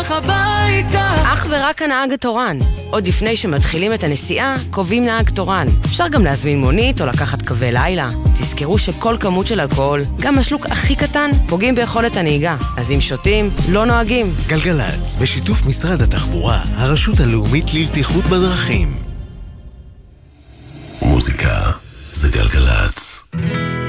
לך הביתה. אך ורק הנהג התורן. עוד לפני שמתחילים את הנסיעה, קובעים נהג תורן. אפשר גם להזמין מונית או לקחת קווי לילה. תזכרו שכל כמות של אלכוהול, גם השלוק הכי קטן, פוגעים ביכולת הנהיגה. אז אם שותים, לא נוהגים. גלגלץ, בשיתוף משרד התחבורה, הרשות הלאומית לבטיחות בדרכים. מוזיקה זה גלגלץ.